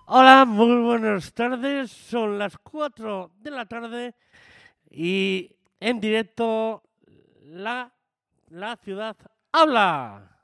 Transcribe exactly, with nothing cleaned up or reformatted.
Hola, muy buenas tardes. Son las cuatro de la tarde y en directo la, la ciudad habla.